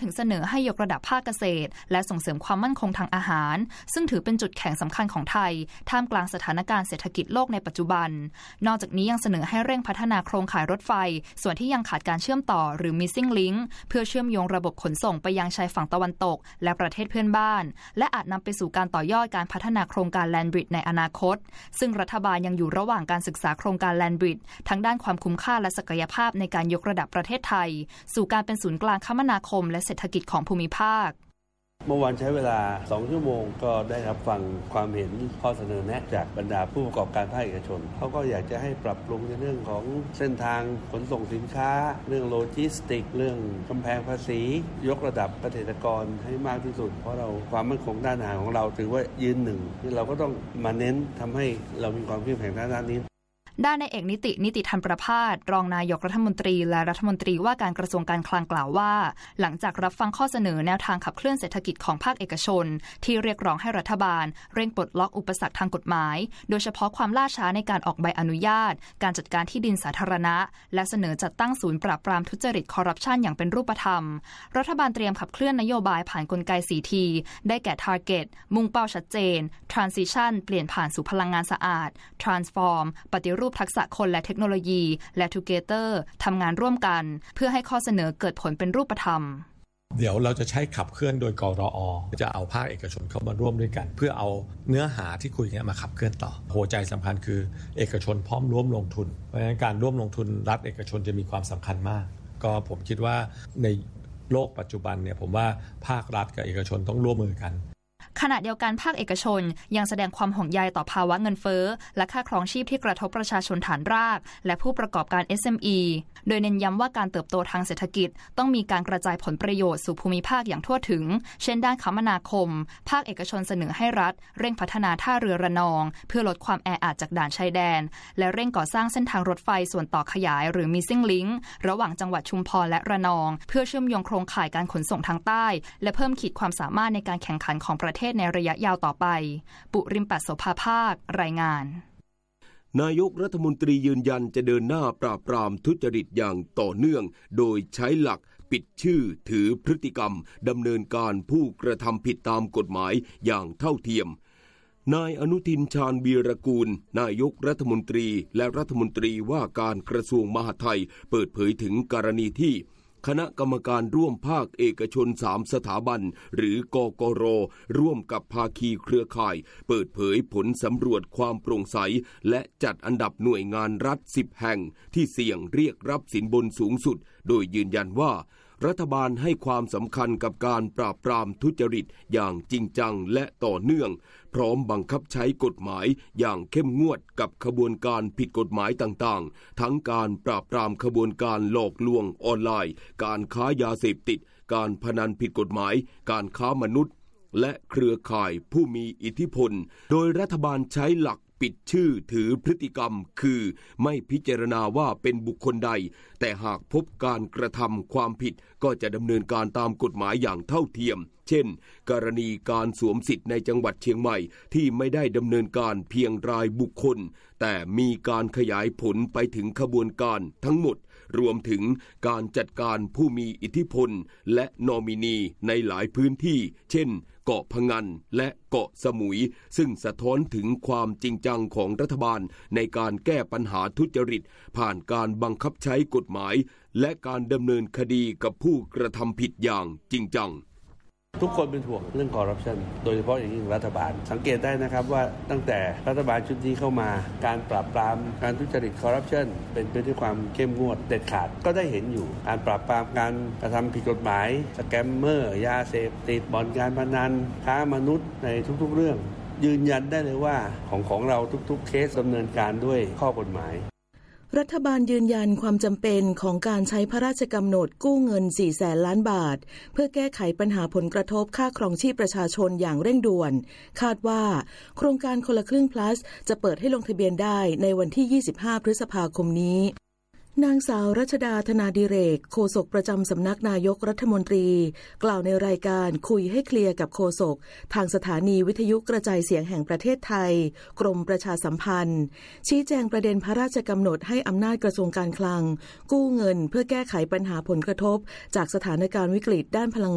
ถึงเสนอให้ยกระดับภาคเกษตรและส่งเสริมความมั่นคงทางอาหารซึ่งถือเป็นจุดแข็งสำคัญของไทยท่ามกลางสถานการณ์เศรษฐกิจโลกในปัจจุบันนอกจากนี้ยังเสนอให้เร่งพัฒนาโครงข่ายรถไฟส่วนที่ยังขาดการเชื่อมต่อหรือ missing link เพื่อเชื่อมโยงระบบขนส่งไปยังชายฝั่งตะวันตกและประเทศเพื่อนบ้านและอาจนำไปสู่การต่อยอดการพัฒนาโครงการ Land Bridge ในอนาคตซึ่งรัฐบาลยังอยู่ระหว่างการศึกษาโครงการ Land Bridge ทั้งด้านความคุ้มค่าและศักยภาพในการยกระดับประเทศไทยสู่การเป็นศูนย์กลางคมนาคมและเศรษฐกิจของภูมิภาคเมื่อวานใช้เวลา2 ชั่วโมงก็ได้รับฟังความเห็นข้อเสนอแนะจากบรรดาผู้ประกอบการภาคเอกชนเขาก็อยากจะให้ปรับปรุงในเรื่องของเส้นทางขนส่งสินค้าเรื่องโลจิสติกเรื่องกำแพงภาษียกระดับเกษตรกรให้มากที่สุดเพราะเราความมั่นคงด้านอาหารของเราถือว่ายืนหนึ่งที่เราก็ต้องมาเน้นทำให้เรามีความเข้มแข็งด้านนี้ด้านนายเอกนิติธรรมประภาสรองนายกรัฐมนตรีและรัฐมนตรีว่าการกระทรวงการคลังกล่าวว่าหลังจากรับฟังข้อเสนอแนวทางขับเคลื่อนเศรษฐกิจของภาคเอกชนที่เรียกร้องให้รัฐบาลเร่งปลดล็อกอุปสรรคทางกฎหมายโดยเฉพาะความล่าช้าในการออกใบอนุญาตการจัดการที่ดินสาธารณะและเสนอจัดตั้งศูนย์ปราบปรามทุจริตคอร์รัปชันอย่างเป็นรูปธรรมรัฐบาลเตรียมขับเคลื่อนนโยบายผ่านกลไก 4T ได้แก่ Target มุ่งเป้าชัดเจน Transition เปลี่ยนผ่านสู่พลังงานสะอาด Transform ปฏิรูปทักษะคนและเทคโนโลยีและ Together ทำงานร่วมกันเพื่อให้ข้อเสนอเกิดผลเป็นรูปธรรมเดี๋ยวเราจะใช้ขับเคลื่อนโดยกรอ.จะเอาภาคเอกชนเข้ามาร่วมด้วยกันเพื่อเอาเนื้อหาที่คุยกันมาขับเคลื่อนต่อหัวใจสำคัญคือเอกชนพร้อมร่วมลงทุนเพราะฉะนั้นการร่วมลงทุนรัฐเอกชนจะมีความสำคัญมากก็ผมคิดว่าในโลกปัจจุบันเนี่ยผมว่าภาครัฐกับเอกชนต้องร่วมมือกันขณะเดียวกันภาคเอกชนยังแสดงความห่วงใยต่อภาวะเงินเฟ้อและค่าครองชีพที่กระทบประชาชนฐานรากและผู้ประกอบการ SME โดยเน้นย้ำว่าการเติบโตทางเศรษฐกิจต้องมีการกระจายผลประโยชน์สู่ภูมิภาคอย่างทั่วถึงเช่นด้านคมนาคมภาคเอกชนเสนอให้รัฐเร่งพัฒนาท่าเรือระนองเพื่อลดความแออัดจากด่านชายแดนและเร่งก่อสร้างเส้นทางรถไฟส่วนต่อขยายหรือ Missing Link ระหว่างจังหวัดชุมพรและระนองเพื่อเชื่อมโยงโครงข่ายการขนส่งทางใต้และเพิ่มขีดความสามารถในการแข่งขันของประเทศในระยะยาวต่อไปปุริมปัสโสภาภาครายงานนายกรัฐมนตรียืนยันจะเดินหน้าปราบปรามทุจริตอย่างต่อเนื่องโดยใช้หลักปิดชื่อถือพฤติกรรมดำเนินการผู้กระทำผิดตามกฎหมายอย่างเท่าเทียมนายอนุทินชาญวีรกูลนายกรัฐมนตรีและรัฐมนตรีว่าการกระทรวงมหาดไทยเปิดเผยถึงกรณีที่คณะกรรมการร่วมภาคเอกชน3 สถาบันหรือกกร.ร่วมกับภาคีเครือข่ายเปิดเผยผลสำรวจความโปร่งใสและจัดอันดับหน่วยงานรัฐ10 แห่งที่เสี่ยงเรียกรับสินบนสูงสุดโดยยืนยันว่ารัฐบาลให้ความสำคัญกับการปราบปรามทุจริตอย่างจริงจังและต่อเนื่องพร้อมบังคับใช้กฎหมายอย่างเข้มงวดกับขบวนการผิดกฎหมายต่างๆทั้งการปราบปรามขบวนการหลอกลวงออนไลน์การค้ายาเสพติดการพนันผิดกฎหมายการค้ามนุษย์และเครือข่ายผู้มีอิทธิพลโดยรัฐบาลใช้หลักปิดชื่อถือพฤติกรรมคือไม่พิจารณาว่าเป็นบุคคลใดแต่หากพบการกระทำความผิดก็จะดำเนินการตามกฎหมายอย่างเท่าเทียมเช่นกรณีการสวมสิทธิ์ในจังหวัดเชียงใหม่ที่ไม่ได้ดำเนินการเพียงรายบุคคลแต่มีการขยายผลไปถึงขบวนการทั้งหมดรวมถึงการจัดการผู้มีอิทธิพลและนอมินีในหลายพื้นที่เช่นเกาะพะงันและเกาะสมุยซึ่งสะท้อนถึงความจริงจังของรัฐบาลในการแก้ปัญหาทุจริตผ่านการบังคับใช้กฎหมายและการดำเนินคดีกับผู้กระทำผิดอย่างจริงจังทุกคนเป็นห่วงเรื่องคอร์รัปชันโดยเฉพาะอย่างยิ่งรัฐบาลสังเกตได้นะครับว่าตั้งแต่รัฐบาลชุดนี้เข้ามาการปราบปรามการทุจริตคอร์รัปชันเป็นไปด้วยความเข้มงวดเด็ดขาดก็ได้เห็นอยู่การปราบปรามการกระทำผิดกฎหมายสแกมเมอร์ยาเสพติดบ่อนการพนันค้ามนุษย์ในทุกๆเรื่องยืนยันได้เลยว่าของเราทุกๆเคสดำเนินการด้วยข้อกฎหมายรัฐบาลยืนยันความจำเป็นของการใช้พระราชกำหนดกู้เงิน 400,000 ล้านบาทเพื่อแก้ไขปัญหาผลกระทบค่าครองชีพประชาชนอย่างเร่งด่วนคาดว่าโครงการคนละครึ่ง plus จะเปิดให้ลงทะเบียนได้ในวันที่ 25 พฤษภาคมนี้นางสาวรัชดาธนาดิเรกโฆษกประจำสำนักนายกรัฐมนตรีกล่าวในรายการคุยให้เคลียร์กับโฆษกทางสถานีวิทยุกระจายเสียงแห่งประเทศไทยกรมประชาสัมพันธ์ชี้แจงประเด็นพระราชกำหนดให้อำนาจกระทรวงการคลังกู้เงินเพื่อแก้ไขปัญหาผลกระทบจากสถานการณ์วิกฤตด้านพลัง